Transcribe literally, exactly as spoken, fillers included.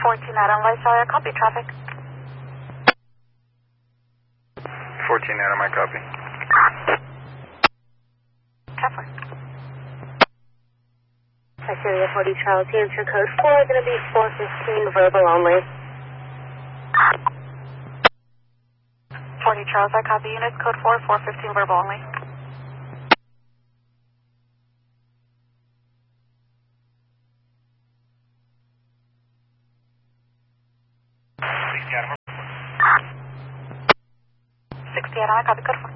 fourteen Adam Visalia, copy traffic. fourteen Adam, I copy. Traffic. Visalia forty Charles, answer code four, going to be four fifteen, verbal only. forty Charles, I copy units, code four, four fifteen, verbal only. sixty Adam, I copy, code four.